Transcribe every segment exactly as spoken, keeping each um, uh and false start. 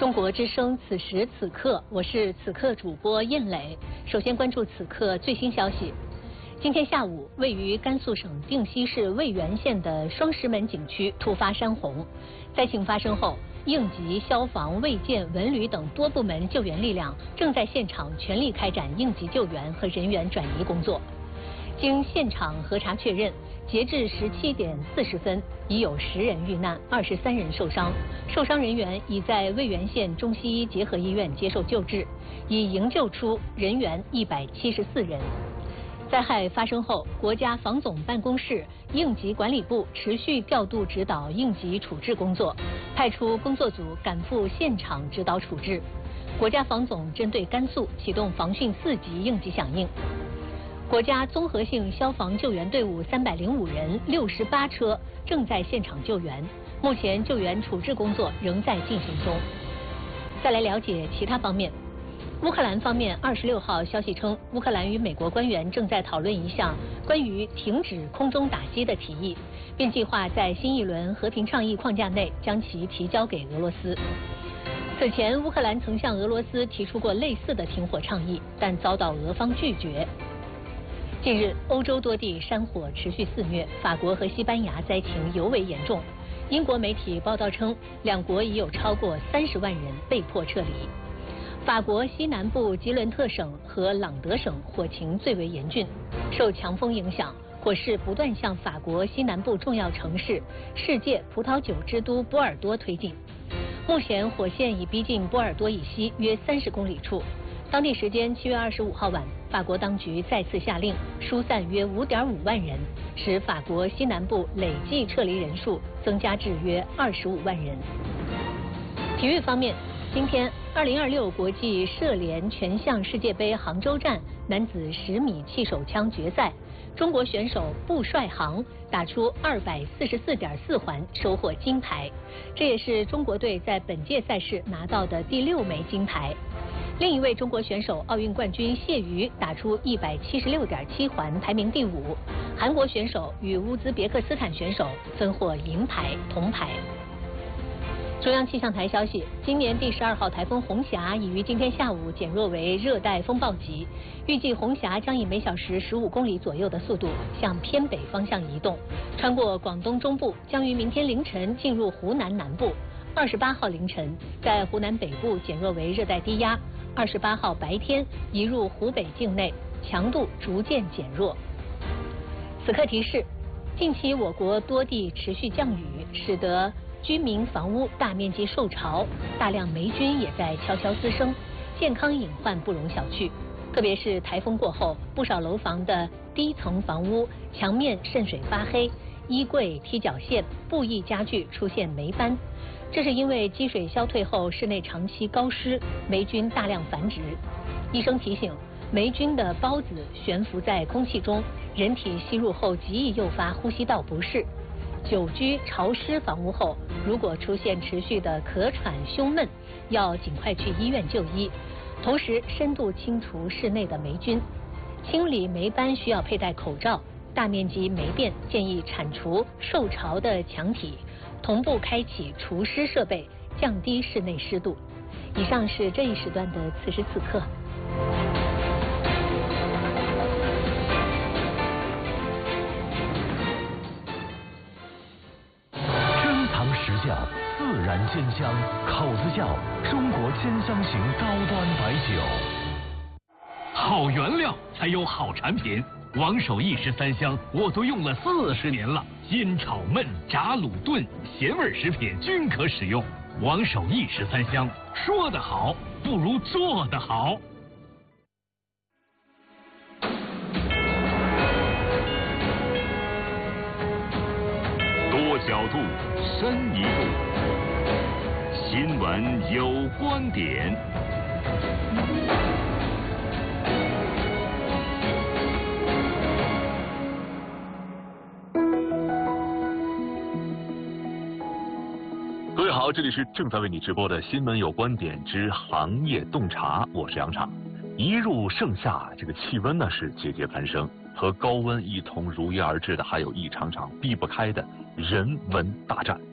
中国之声此时此刻，我是此刻主播燕磊。首先关注此刻最新消息。今天下午，位于甘肃省定西市渭源县的双石门景区突发山洪，灾情发生后，应急、消防、卫健、文旅等多部门救援力量正在现场全力开展应急救援和人员转移工作。经现场核查确认，截至十七点四十分，已有十人遇难，二十三人受伤，受伤人员已在渭源县中西医结合医院接受救治，已营救出人员一百七十四人。灾害发生后，国家防总办公室应急管理部持续调度指导应急处置工作，派出工作组赶赴现场指导处置。国家防总针对甘肃启动防汛四级应急响应。国家综合性消防救援队伍三百零五人、六十八车正在现场救援，目前救援处置工作仍在进行中。再来了解其他方面。乌克兰方面二十六号消息称，乌克兰与美国官员正在讨论一项关于停止空中打击的提议，并计划在新一轮和平倡议框架内将其提交给俄罗斯。此前，乌克兰曾向俄罗斯提出过类似的停火倡议，但遭到俄方拒绝。近日，欧洲多地山火持续肆虐，法国和西班牙灾情尤为严重。英国媒体报道称，两国已有超过三十万人被迫撤离。法国西南部吉伦特省和朗德省火情最为严峻，受强风影响，火势不断向法国西南部重要城市、世界葡萄酒之都波尔多推进。目前，火线已逼近波尔多以西约三十公里处。当地时间七月二十五号晚，法国当局再次下令疏散约五点五万人，使法国西南部累计撤离人数增加至约二十五万人。体育方面，今天二零二六国际射联全项世界杯杭州站男子十米气手枪决赛，中国选手布帅航打出二百四十四点四环，收获金牌，这也是中国队在本届赛事拿到的第六枚金牌。另一位中国选手奥运冠军谢瑜打出一百七十六点七环，排名第五。韩国选手与乌兹别克斯坦选手分获银牌、铜牌。中央气象台消息，今年第十二号台风红霞已于今天下午减弱为热带风暴级，预计红霞将以每小时十五公里左右的速度向偏北方向移动，穿过广东中部，将于明天凌晨进入湖南南部。二十八号凌晨在湖南北部减弱为热带低压，二十八号白天移入湖北境内，强度逐渐减弱。此刻提示，近期我国多地持续降雨，使得居民房屋大面积受潮，大量霉菌也在悄悄滋生，健康隐患不容小觑。特别是台风过后，不少楼房的低层房屋墙面渗水发黑，衣柜、踢脚线、布艺家具出现霉斑，这是因为积水消退后室内长期高湿，霉菌大量繁殖。医生提醒，霉菌的孢子悬浮在空气中，人体吸入后极易诱发呼吸道不适。久居潮湿房屋后，如果出现持续的咳喘、胸闷，要尽快去医院就医，同时深度清除室内的霉菌。清理霉斑需要佩戴口罩，大面积霉变建议铲除受潮的墙体，同步开启除湿设备，降低室内湿度。以上是这一时段的此时此刻。 珍藏实窖，自然鲜香，口子窖，中国鲜香型高端白酒。 好原料才有好产品。王守义十三香我都用了四十年了，煎炒焖炸卤炖咸味食品均可使用。王守义十三香，说得好不如做得好。 多角度，深一步，新闻有观点。 各位好，这里是正在为你直播的新闻有观点之行业洞察，我是杨畅。一入盛夏，这个气温呢是节节攀升，和高温一同如约而至的，还有一场场避不开的人文大战。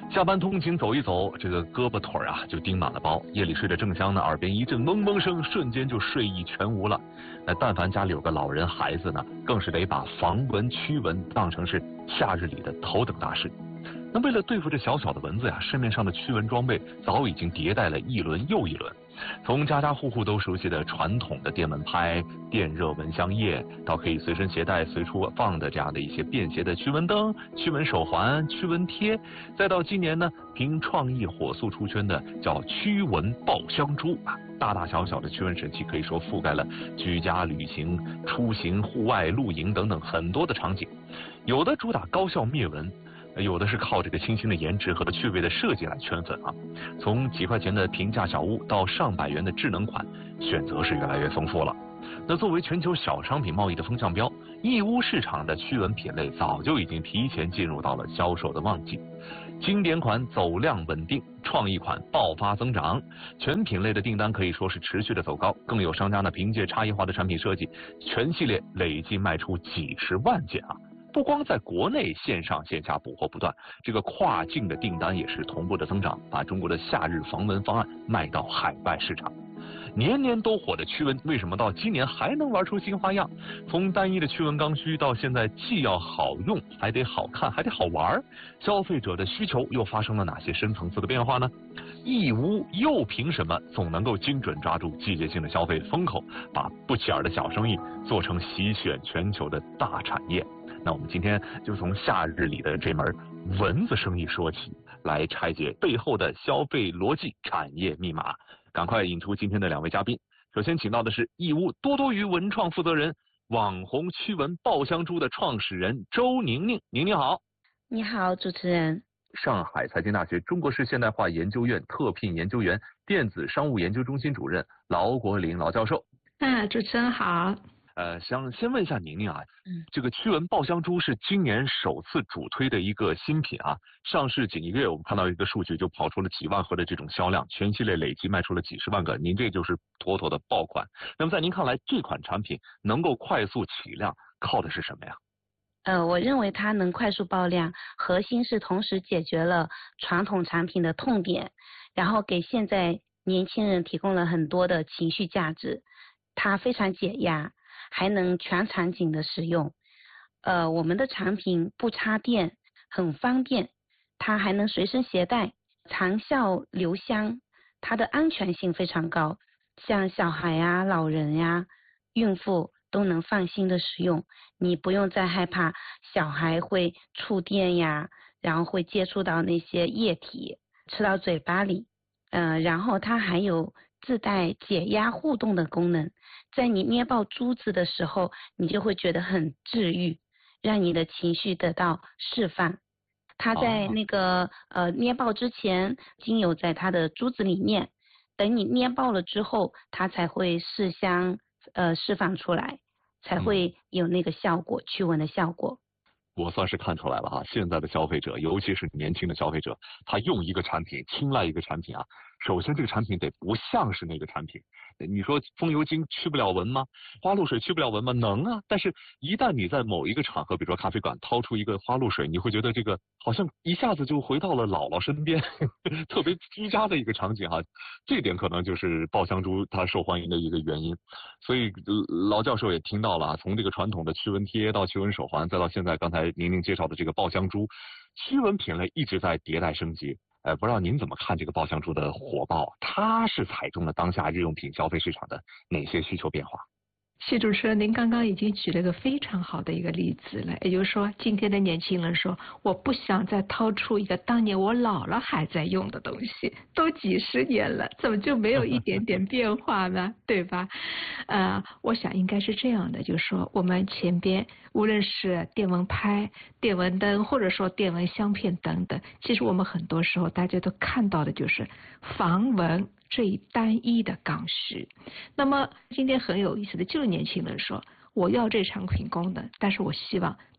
下班通勤走一走，这个胳膊腿啊就钉满了包。夜里睡得正香呢，耳边一阵嗡嗡声，瞬间就睡意全无了。那但凡家里有个老人孩子呢，更是得把防蚊驱蚊当成是夏日里的头等大事。那为了对付这小小的蚊子呀，市面上的驱蚊装备早已经迭代了一轮又一轮。从家家户户都熟悉的传统的电蚊拍、电热蚊香液，到可以随身携带、随处放的这样的一些便携的驱蚊灯、驱蚊手环、驱蚊贴，再到今年呢，凭创意火速出圈的叫驱蚊爆香珠啊，大大小小的驱蚊神器可以说覆盖了居家、旅行、出行、户外、露营等等很多的场景，有的主打高效灭蚊。有的是靠这个清新的颜值和趣味的设计来圈粉啊，从几块钱的平价小物到上百元的智能款，选择是越来越丰富了。那作为全球小商品贸易的风向标，义乌市场的驱蚊品类早就已经提前进入到了销售的旺季。经典款走量稳定，创意款爆发增长，全品类的订单可以说是持续的走高，更有商家呢凭借差异化的产品设计，全系列累计卖出几十万件啊。不光在国内线上线下补货不断，这个跨境的订单也是同步的增长，把中国的夏日防蚊方案卖到海外市场。年年都火的驱蚊，为什么到今年还能玩出新花样？从单一的驱蚊刚需到现在既要好用，还得好看，还得好玩，消费者的需求又发生了哪些深层次的变化呢？义乌又凭什么总能够精准抓住季节性的消费风口，把不起眼的小生意做成席卷全球的大产业？那我们今天就从夏日里的这门蚊子生意说起，来拆解背后的消费逻辑、产业密码。赶快引出今天的两位嘉宾。首先请到的是义乌多多鱼文创负责人、网红驱蚊爆香珠的创始人周宁宁。宁宁好。 你好，主持人。 上海财经大学中国式现代化研究院特聘研究员、电子商务研究中心主任劳国林劳教授。 啊，主持人好。 呃，想先问一下宁宁啊， 嗯， 这个驱蚊爆香珠是今年首次主推的一个新品啊，上市仅一个月，我们看到一个数据就跑出了几万盒的这种销量，全系列累计卖出了几十万个，您这就是妥妥的爆款。那么在您看来，这款产品能够快速起量，靠的是什么呀？ 呃，我认为它能快速爆量，核心是同时解决了传统产品的痛点，然后给现在年轻人提供了很多的情绪价值。它非常解压，还能全场景的使用。呃，我们的产品不插电，很方便，它还能随身携带，长效留香，它的安全性非常高，像小孩呀、老人呀、孕妇都能放心的使用。你不用再害怕小孩会触电呀，然后会接触到那些液体，吃到嘴巴里。呃，然后它还有自带解压互动的功能，在你捏爆珠子的时候，你就会觉得很治愈，让你的情绪得到释放。它在那个、哦、呃捏爆之前，精油在它的珠子里面，等你捏爆了之后，它才会释香呃释放出来，才会有那个效果，驱蚊的效果。 我算是看出来了哈，现在的消费者，尤其是年轻的消费者，他用一个产品，青睐一个产品啊，首先这个产品得不像是那个产品。你说风油精驱不了蚊吗？花露水驱不了蚊吗？能啊，但是一旦你在某一个场合，比如说咖啡馆掏出一个花露水，你会觉得这个好像一下子就回到了姥姥身边，特别居家的一个场景哈。这点可能就是爆香珠它受欢迎的一个原因。所以劳教授也听到了，从这个传统的驱蚊贴到驱蚊手环，再到现在刚才宁宁介绍的这个爆香珠，驱蚊品类一直在迭代升级。呃，不知道您怎么看这个爆香珠的火爆？它是踩中了当下日用品消费市场的哪些需求变化？ 谢主持人，您刚刚已经举了一个非常好的一个例子了，也就是说，今天的年轻人说，我不想再掏出一个当年我姥姥还在用的东西，都几十年了，怎么就没有一点点变化呢？对吧？呃，我想应该是这样的，就是说，我们前边无论是电蚊拍、电蚊灯，或者说电蚊香片等等，其实我们很多时候大家都看到的就是防蚊这一单一的刚需。那么今天很有意思的就是年轻人说，我要这产品功能，但是我希望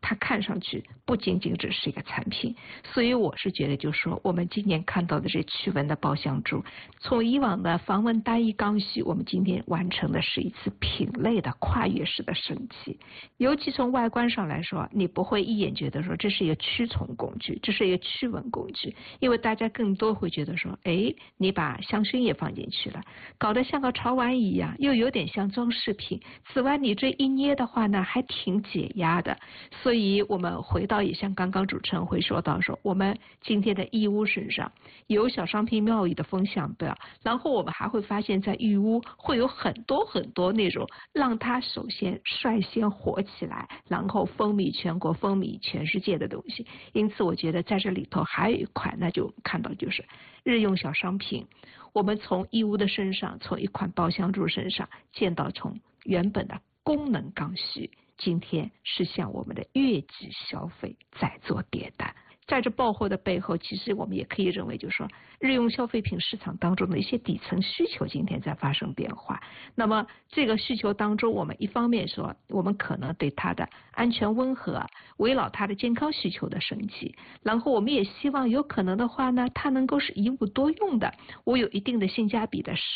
它看上去不仅仅只是一个产品。所以我是觉得，就是说我们今年看到的这驱蚊的包香珠，从以往的防蚊单一刚需，我们今天完成的是一次品类的跨越式的升级。尤其从外观上来说，你不会一眼觉得说这是一个驱虫工具，这是一个驱蚊工具，因为大家更多会觉得说，哎，你把香薰也放进去了，搞得像个潮玩一样，又有点像装饰品。此外，你这一捏的话呢，还挺解压的。所以我们回到也像刚刚主持人会说到说，我们今天的义乌身上有小商品贸易的风向标，然后我们还会发现在义乌会有很多很多那种让它首先率先火起来，然后风靡全国、风靡全世界的东西。因此我觉得在这里头还有一块，那就看到就是日用小商品，我们从义乌的身上，从一款包香珠身上见到从原本的功能刚需，今天是向我们的月季消费在做迭代。在这爆货的背后，其实我们也可以认为，就是说日用消费品市场当中的一些底层需求今天在发生变化。那么这个需求当中，我们一方面说，我们可能对它的安全温和，围绕它的健康需求的升级，然后我们也希望有可能的话呢，它能够是一物多用的，我有一定的性价比的